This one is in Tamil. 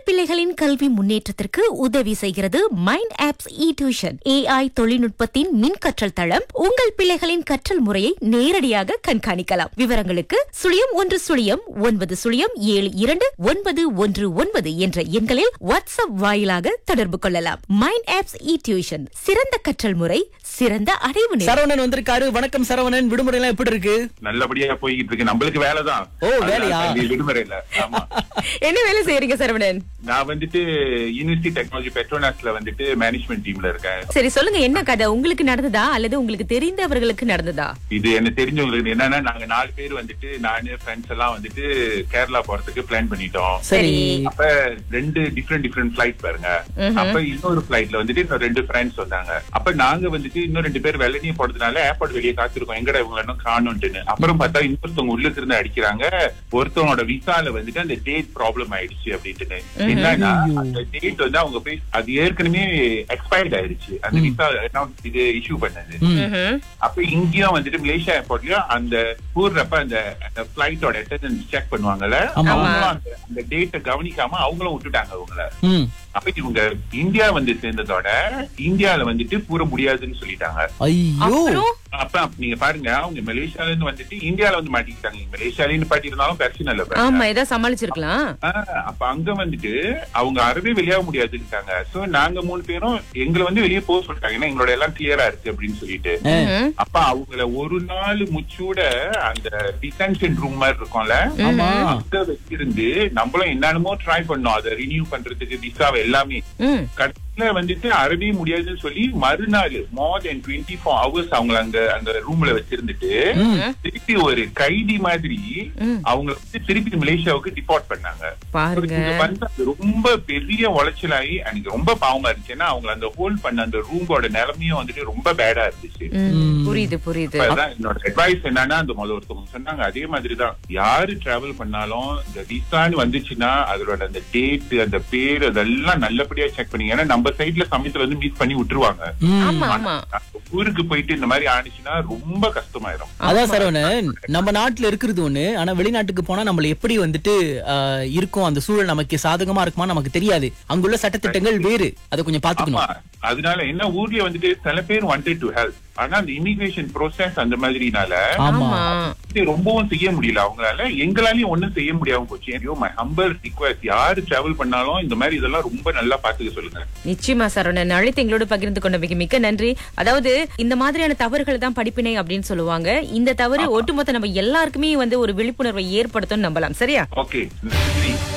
பிள்ளைகளின் கல்வி முன்னேற்றத்திற்கு உதவி செய்கிறது மைண்ட் ஆப்ஸ் டியூஷன். AI தொழில்நுட்பத்தின் மின் கற்றல் தளம். உங்கள் பிள்ளைகளின் கற்றல் முறையை நேரடியாக கண்காணிக்கலாம். விவரங்களுக்கு 0110092911 என்ற எண்களில் வாட்ஸ்அப் வாயிலாக தொடர்பு கொள்ளலாம். மைண்ட் ஆப்ஸ் டியூஷன், சிறந்த கற்றல் முறை, சிறந்த அடைவு நிலை. சரவணன் வந்திருக்காரு. வணக்கம் சரவணன், விடுமுறை எல்லாம் எப்படி இருக்கு? நல்லபடியா போய்கிட்டு இருக்கு. நம்மளுக்கு வேலைதான். ஓ, வேலையா? விடுமுறை இல்ல. ஆமா. என்ன வேலை செய்யறீங்க சரவணன்? நான் வந்துட்டு யூனிவர்சிட்டி டெக்னாலஜி பெட்ரோனாஸ்ல வந்துட்டு மேனேஜ்மெண்ட் டீம்ல இருக்கேன். சரி, சொல்லுங்க, என்ன கதை? உங்களுக்கு நடந்ததா அல்லது உங்களுக்கு தெரிந்தவர்களுக்கு நடந்ததா? இது என்ன தெரிஞ்சவங்களுக்கு என்னன்னா, நாங்க 4 பேர் வந்துட்டு நானு ஃப்ரெண்ட்ஸ் எல்லாம் வந்துட்டு கேரளா போறதுக்கு பிளான் பண்ணிட்டோம். சரி. அப்ப 2 டிஃபரெண்ட் ஃபிளைட் பாருங்க. அப்ப இன்னொரு ஃபிளைட்ல வந்துட்டு இன்னும் 2 ஃப்ரெண்ட்ஸ் வந்தாங்க. அப்ப நாங்க வந்துட்டு இன்னும் 2 பேர் வெள்ளனியும் போறதுனால ஏர்போர்ட் வெளியே காத்திருக்கோம், எங்கடா இவங்க இன்னும் காணும்னு. அப்புறம் பார்த்தா இன்னொருத்தவங்க உள்ளுக்கு இருந்து அடிக்கிறாங்க. ஒருத்தவங்களோட விசால வந்துட்டு அந்த டேட் ப்ராப்ளம் ஆயிடுச்சு அப்படின்ட்டு. என்னன்னா அந்த டேட் வந்து அவங்க போய் அது ஏற்கனவே எக்ஸ்பயர்ட் ஆயிடுச்சு, அந்த விசா இது இஷ்யூ பண்ணது. அப்ப இங்கேயும் வந்துட்டு மலேசியா ஏர்போர்ட்லயும் அந்த கூடுறப்ப அந்த பிளைட்டோட அட்டெண்டன்ஸ் செக் பண்ணுவாங்கல்ல, அவங்களும் அந்த டேட்டை கவனிக்காம அவங்களும் விட்டுட்டாங்க அவங்கள. அப்ப இவங்க இந்தியா வந்து சேர்ந்ததோட இந்தியால வந்துட்டு கூற முடியாதுன்னு சொல்லிட்டாங்க. அப்ப நீங்க பாருங்க, அவங்க மலேசியால இருந்து வந்துட்டு இந்தியால வந்து மாட்டிக்கிட்டாங்க. மலேசியால இருந்து பாட்டிருந்தாலும் பிரச்சனை இல்ல, ஏதாவது சமாளிச்சிருக்கலாம். அப்ப அங்க வந்துட்டு அவங்க அறவே வெளியாக முடியாதுட்டாங்க. சோ நாங்க 3 பேரும் எங்களை வந்து வெளியே போக சொல்லிட்டாங்க, ஏன்னா எங்களோட எல்லாம் கிளியரா இருக்கு அப்படின்னு சொல்லிட்டு. அப்ப அவங்கள ஒரு நாள் முச்சூட அந்த டிடென்ஷன் ரூம் மாதிரி இருக்கும்ல, அங்க வச்சிருந்து நம்மளும் என்னென்னமோ ட்ரை பண்ணோம் அதை ரினியூ பண்றதுக்கு, விசாவை எல்லாமே. கடைசியில வந்துட்டு அறவே முடியாதுன்னு சொல்லி மறுநாள் மோர் தென் 24 hours அவங்களை அந்த ரூம்ல வச்சிருந்துட்டு திருப்பி ஒரு கைதி மாதிரி அவங்க வந்து திருப்பி மலேசியாவுக்கு டிபார்ட் பண்ணாங்க. ரொம்ப பெரிய உளைச்சலாகி எனக்கு ரொம்ப பாவமா இருந்துச்சு. ஏன்னா அவங்க அந்த ஹோல்ட் பண்ண அந்த ரூமோட நிலைமையும் வந்துட்டு ரொம்ப பேடா இருந்துச்சு. புரியுது. என்னோட அட்வைஸ் என்னன்னா, அந்த ஒருத்தவங்க சொன்னாங்க அதே மாதிரிதான், யாரு டிராவல் பண்ணாலும் இந்த விசான்னு வந்துச்சுன்னா அதோட அந்த டேட், அந்த பேர், அதெல்லாம் நல்லபடியா செக் பண்ணீங்க. ஏன்னா நம்ம சைட்ல சமயத்துல வந்து மீட் பண்ணி விட்டுருவாங்க. ஊருக்கு போயிட்டு இந்த மாதிரி ஆனிச்சுன்னா ரொம்ப கஷ்டமாயிரும். அதான் சரவணன், நம்ம நாட்டுல இருக்கிறது ஒண்ணு, ஆனா வெளிநாட்டுக்கு போனா நம்மள எப்படி வந்துட்டு இருக்கும், அந்த சூழல் நமக்கு சாதகமா இருக்குமா நமக்கு தெரியாது. அங்குள்ள சட்டத்திட்டங்கள் வேறு, அதை கொஞ்சம் பாத்துக்கணும். அதனால என்ன, ஊர்ல வந்துட்டு சில பேர் wanted to help, ஆனா அந்த இமிகிரேஷன் ப்ரோசஸ் அந்த மாதிரினால ரொம்பவும் செய்ய முடியல அவங்களால. எங்களாலையும் ஒண்ணும் செய்ய முடியாம போச்சு. மை ஹம்பிள் ரிக்வெஸ்ட், யாரு டிராவல் பண்ணாலும் இந்த மாதிரி இதெல்லாம் ரொம்ப நல்லா பாத்துக்க சொல்லுங்க. நிச்சயமா சரவணன், அழைத்து எங்களோட பகிர்ந்து கொண்டமைக்கு மிக்க நன்றி. அதாவது இந்த மாதிரியான தவறுகள் தான் படிப்பினை அப்படின்னு சொல்லுவாங்க. இந்த தவறு ஒட்டுமொத்த நம்ம எல்லாருக்குமே வந்து ஒரு விழிப்புணர்வை ஏற்படுத்தும் நம்பலாம். சரியா? ஓகே, நன்றி.